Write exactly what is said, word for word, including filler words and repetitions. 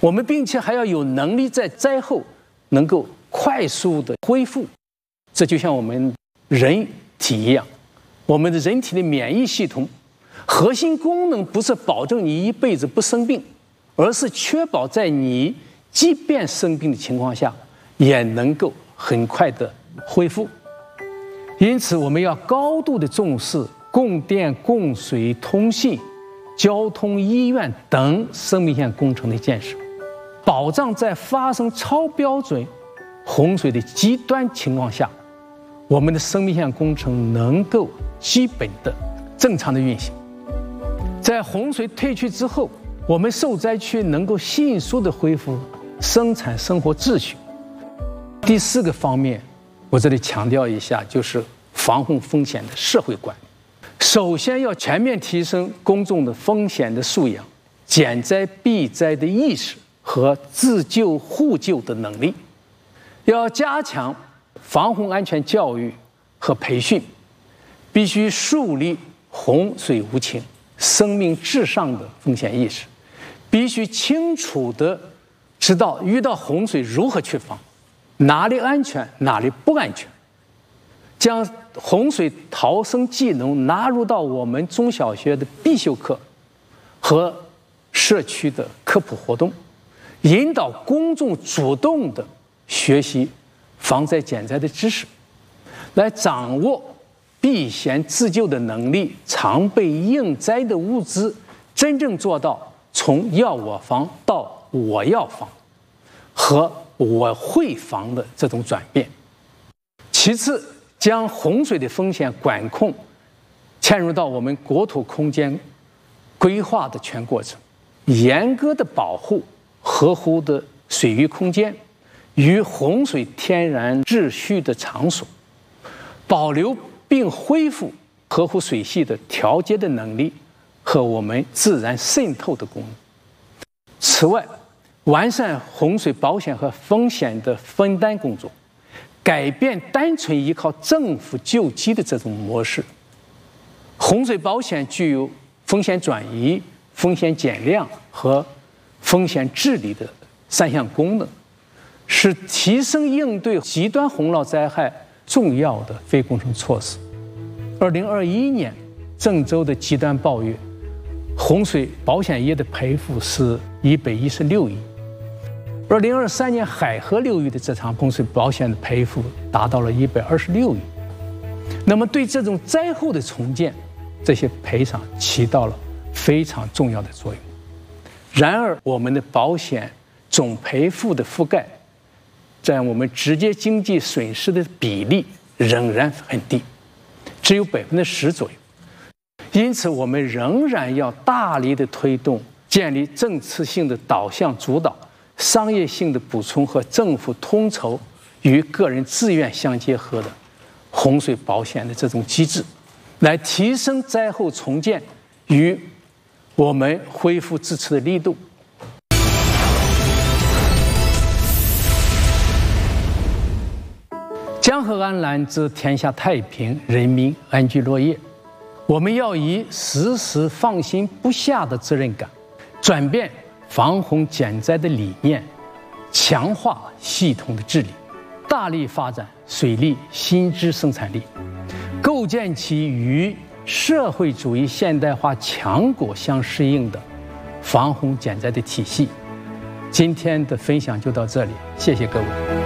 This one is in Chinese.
我们并且还要有能力在灾后能够快速的恢复。这就像我们人体一样，我们的人体的免疫系统核心功能不是保证你一辈子不生病，而是确保在你即便生病的情况下也能够很快的恢复。因此我们要高度的重视供电、供水、通信、交通、医院等生命线工程的建设，保障在发生超标准洪水的极端情况下，我们的生命线工程能够基本的正常的运行。在洪水退去之后，我们受灾区能够迅速的恢复生产生活秩序。第四个方面，我这里强调一下，就是防洪风险的社会管理。首先要全面提升公众的风险的素养、减灾避灾的意识和自救互救的能力，要加强防洪安全教育和培训，必须树立洪水无情、生命至上的风险意识，必须清楚地知道遇到洪水如何去防，哪里安全，哪里不安全，将洪水逃生技能纳入到我们中小学的必修课和社区的科普活动，引导公众主动地学习防灾减灾的知识，来掌握避险自救的能力，常备应灾的物资，真正做到从要我防到我要防和我会防的这种转变。其次，将洪水的风险管控嵌入到我们国土空间规划的全过程，严格的保护合乎的水域空间与洪水天然秩序的场所，保留并恢复合乎水系的调节的能力和我们自然渗透的功能。此外，完善洪水保险和风险的分担工作，改变单纯依靠政府救济的这种模式。洪水保险具有风险转移、风险减量和风险治理的三项功能，是提升应对极端洪涝灾害重要的非工程措施。二零二一年郑州的极端暴雨，洪水保险业的赔付是一百一十六亿。二零二三年海河流域的这场洪水保险的赔付达到了一百二十六亿。那么对这种灾后的重建，这些赔偿起到了非常重要的作用。然而，我们的保险总赔付的覆盖占我们直接经济损失的比例仍然很低，只有百分之十左右。因此，我们仍然要大力的推动建立政策性的导向主导、商业性的补充和政府统筹与个人自愿相结合的洪水保险的这种机制，来提升灾后重建与我们恢复支持的力度。江河安澜之天下太平，人民安居乐业。我们要以时时放心不下的责任感，转变防洪减灾的理念，强化系统的治理，大力发展水利新知生产力，构建起与社会主义现代化强国相适应的防洪减灾的体系。今天的分享就到这里，谢谢各位。